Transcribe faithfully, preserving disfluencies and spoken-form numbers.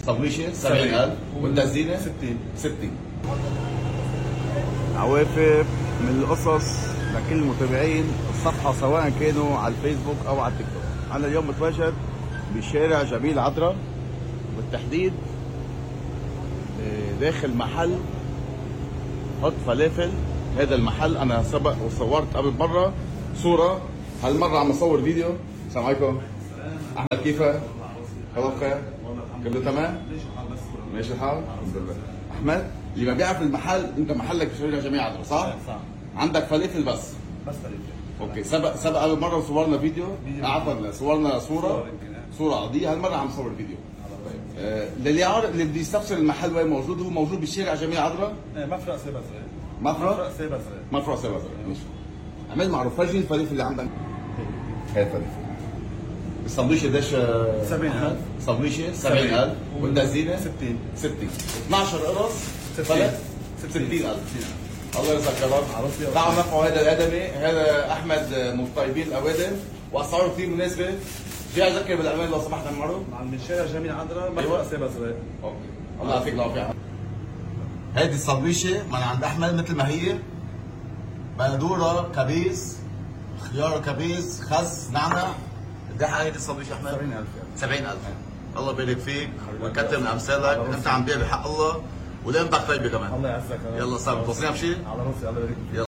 طبيشه سبعين ألف والتزيينه ستين ستين. عوافر من القصص لكل المتابعين الصفحه سواء كانوا على الفيسبوك او على التيك توك. انا اليوم متواجد بشارع جميل عذرا، بالتحديد داخل محل حط فلافل. هذا المحل انا سبق وصورت قبل مره صوره، هالمره عم اصور فيديو. السلام عليكم. احمد كيفك؟ الله بخير؟ كله تمام؟ ماشي الحال؟ الحمد لله. احمد اللي ما بيعرف المحل، انت محلك بشارع جميل عذرا صح؟ صح. عندك فلافل بس؟ بس فلافل. اوكي. سبق سبق قبل مره وصورنا فيديو، عفوا صورنا صوره صوره عاديه، هالمره عم نصور فيديو. آه، اللي يعرف اللي بده يستفسر المحل وين موجود، هو موجود بشارع جميل عذرا. ايه مفرق سيبا صغير. مفرق سيبا صغير. مفرق سيبا صغير. ماشي. عمل معروف. فرجي الفلافل اللي عندك. هاي الفلافل. السندويشه قديش؟ سبعين ألف. سندويشه سبعين ألف والتزيينه ستين ستين. اثنعش قرص فلت ستين ألف. الله يرزقك يا رب. دعوا نفعوا هذا الادمي، هذا احمد من طيبين الاوادم واسعاره كثير مناسبه. جاي اذكر بالامان لو سمحت عمرو. من شارع جميل عذرا مفرق سيبا صغير. اوكي. الله يعطيك العافيه. هيدي السندويشه من عند احمد مثل ما هي، بندوره كبيس، خيار كبيس، خس، نعنع. قد ايه هيدي السندويشه احمد؟ سبعين ألف. سبعين ألف. الله يبارك فيك ويكتر من امثالك، انت عم تبيع بحق الله ولقيمتك طيبه كمان. الله يعزك. يلا صار توصينا بشيء؟ على راسي. الله يبارك فيك.